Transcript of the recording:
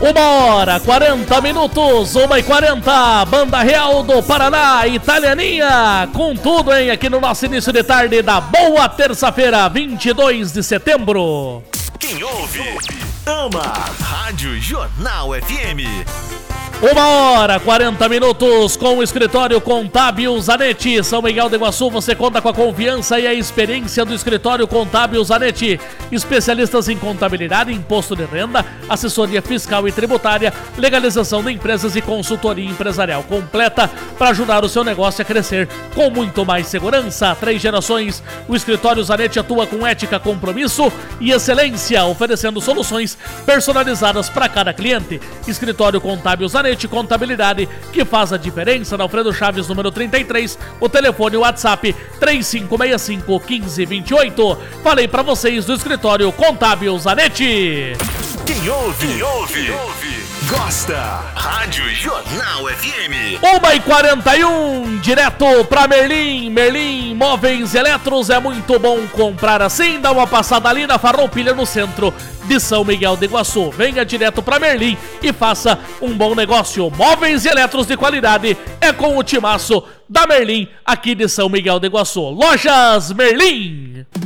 1h40, 1h40, Banda Real do Paraná, Italianinha, com tudo, hein, aqui no nosso início de tarde da boa terça-feira, 22 de setembro. Quem ouve, ama Rádio Jornal FM. 1h40 com o Escritório Contábil Zanetti. São Miguel de Iguaçu, você conta com a confiança e a experiência do Escritório Contábil Zanetti. Especialistas em contabilidade, imposto de renda, assessoria fiscal e tributária, legalização de empresas e consultoria empresarial completa para ajudar o seu negócio a crescer com muito mais segurança. Há 3 gerações, o Escritório Zanetti atua com ética, compromisso e excelência, oferecendo soluções personalizadas para cada cliente. Escritório Contábil Zanetti, contabilidade que faz a diferença. Na Alfredo Chaves, número 33, o telefone, o WhatsApp 3565-1528. Falei pra vocês do Escritório Contábil Zanetti. Quem ouve, gosta. Rádio Jornal FM. 1h41, direto pra Merlin. Merlin Móveis e Eletros, é muito bom comprar assim. Dá uma passada ali na Farroupilha, no centro de São Miguel de Iguaçu. Venha direto pra Merlin e faça um bom negócio. Móveis e Eletros de qualidade é com o timaço da Merlin, aqui de São Miguel de Iguaçu. Lojas Merlin.